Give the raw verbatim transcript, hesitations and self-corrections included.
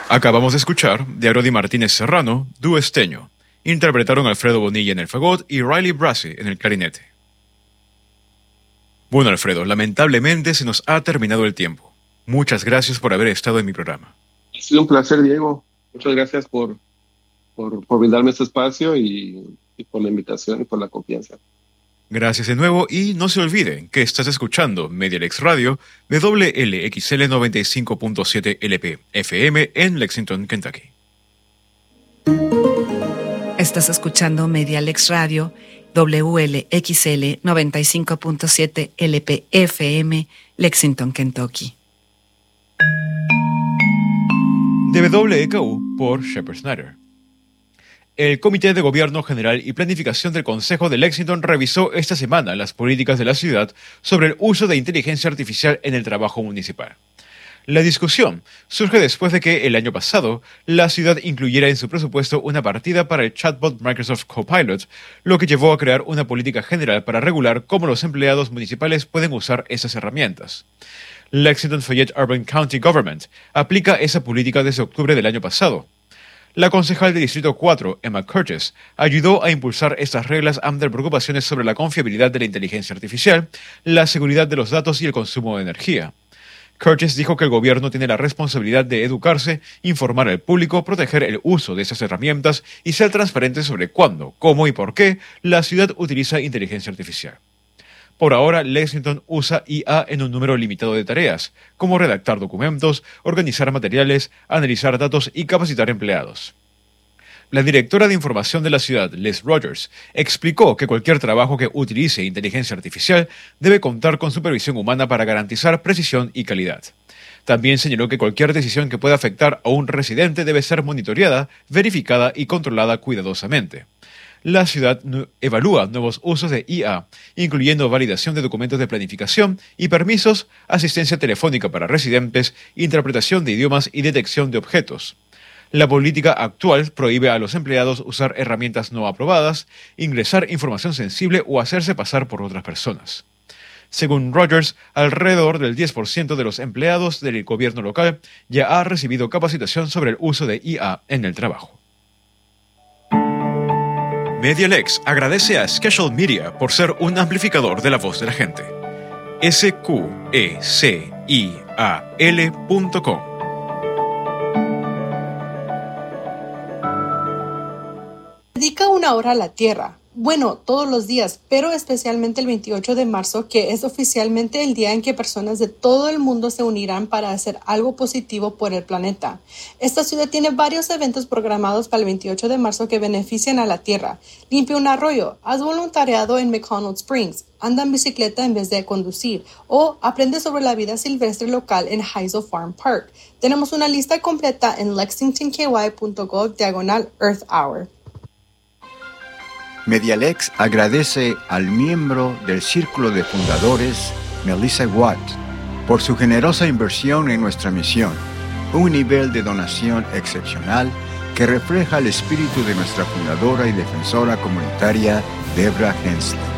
Acabamos de escuchar de Arodi Martínez Serrano, Dúo Esteño. Interpretaron Alfredo Bonilla en el fagot y Riley Brassi en el clarinete. Bueno, Alfredo, lamentablemente se nos ha terminado el tiempo. Muchas gracias por haber estado en mi programa. Ha sido un placer, Diego. Muchas gracias por, por, por brindarme este espacio y, y por la invitación y por la confianza. Gracias de nuevo y no se olviden que estás escuchando Medialex Radio de W L X L noventa y cinco punto siete L P F M en Lexington, Kentucky. Estás escuchando Medialex Radio W L X L noventa y cinco punto siete L P F M Lexington, Kentucky. De W E K U por Shepard Snyder. El Comité de Gobierno General y Planificación del Consejo de Lexington revisó esta semana las políticas de la ciudad sobre el uso de inteligencia artificial en el trabajo municipal. La discusión surge después de que el año pasado la ciudad incluyera en su presupuesto una partida para el chatbot Microsoft Copilot, lo que llevó a crear una política general para regular cómo los empleados municipales pueden usar esas herramientas. Lexington Fayette Urban County Government aplica esa política desde octubre del año pasado. La concejal del Distrito cuatro, Emma Curtis, ayudó a impulsar estas reglas ante preocupaciones sobre la confiabilidad de la inteligencia artificial, la seguridad de los datos y el consumo de energía. Curtis dijo que el gobierno tiene la responsabilidad de educarse, informar al público, proteger el uso de esas herramientas y ser transparente sobre cuándo, cómo y por qué la ciudad utiliza inteligencia artificial. Por ahora, Lexington usa I A en un número limitado de tareas, como redactar documentos, organizar materiales, analizar datos y capacitar empleados. La directora de información de la ciudad, Liz Rogers, explicó que cualquier trabajo que utilice inteligencia artificial debe contar con supervisión humana para garantizar precisión y calidad. También señaló que cualquier decisión que pueda afectar a un residente debe ser monitoreada, verificada y controlada cuidadosamente. La ciudad evalúa nuevos usos de I A, incluyendo validación de documentos de planificación y permisos, asistencia telefónica para residentes, interpretación de idiomas y detección de objetos. La política actual prohíbe a los empleados usar herramientas no aprobadas, ingresar información sensible o hacerse pasar por otras personas. Según Rogers, alrededor del diez por ciento de los empleados del gobierno local ya ha recibido capacitación sobre el uso de I A en el trabajo. Medialex agradece a Schedule Media por ser un amplificador de la voz de la gente. S Q E C I A L punto com. Dedica una hora a la tierra. Bueno, todos los días, pero especialmente el veintiocho de marzo, que es oficialmente el día en que personas de todo el mundo se unirán para hacer algo positivo por el planeta. Esta ciudad tiene varios eventos programados para el veintiocho de marzo que benefician a la tierra. Limpia un arroyo, haz voluntariado en McConnell Springs, anda en bicicleta en vez de conducir o aprende sobre la vida silvestre local en Heisel Farm Park. Tenemos una lista completa en lexington k y punto gov diagonal Earth Hour. Medialex agradece al miembro del Círculo de Fundadores, Melissa Watt, por su generosa inversión en nuestra misión, un nivel de donación excepcional que refleja el espíritu de nuestra fundadora y defensora comunitaria, Debra Hensley.